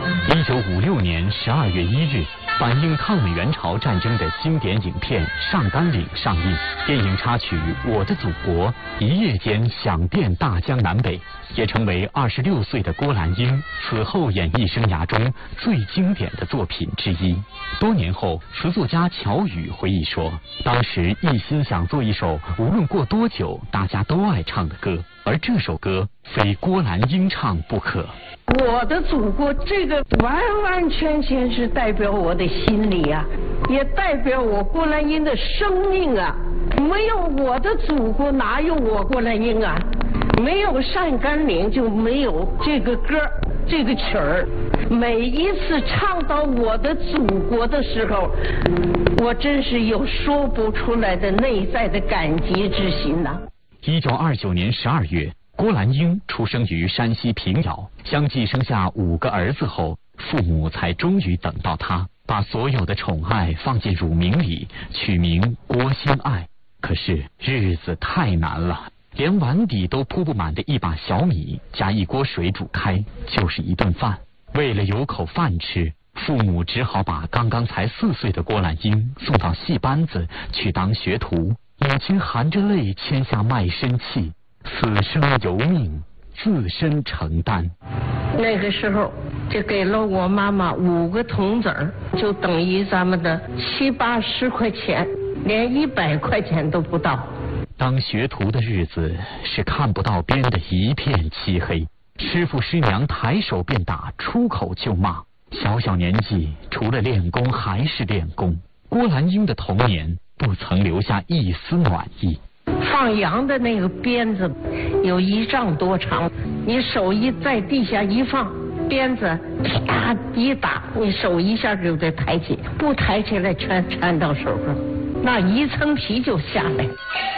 1956年12月1日，反映抗美援朝战争的经典影片《上甘岭》上映。电影插曲《我的祖国》一夜间响遍大江南北，也成为26岁的郭兰英此后演艺生涯中最经典的作品之一。多年后，词作家乔羽回忆说，当时一心想做一首无论过多久大家都爱唱的歌，而这首歌非郭兰英唱不可。 我的祖国，这个完完全全是代表我的心理啊，也代表我郭兰英的生命啊。没有我的祖国，哪有我郭兰英啊？没有上甘岭，就没有这个歌，这个曲儿。每一次唱到我的祖国的时候，我真是有说不出来的内在的感激之心呐。 1929年12月，郭兰英出生于山西平遥，相继生下5个儿子后，父母才终于等到他，把所有的宠爱放进乳名里，取名郭心爱。可是日子太难了，连碗底都铺不满的一把小米加一锅水煮开就是一顿饭。为了有口饭吃，父母只好把刚刚才4岁的郭兰英送到戏班子去当学徒。母亲含着泪签下卖身契，此生由命，自身承担。 那个时候就给了我妈妈5个铜子儿，就等于咱们的70、80块钱，连100块钱都不到。 当学徒的日子是看不到边的一片漆黑，师傅师娘抬手便打，出口就骂。小小年纪，除了练功还是练功。郭兰英的童年不曾留下一丝暖意。 放羊的那个鞭子有1丈多长，你手一在地下一放，鞭子啪一打，你手一下就得抬起，不抬起来全缠到手上，那一层皮就下来。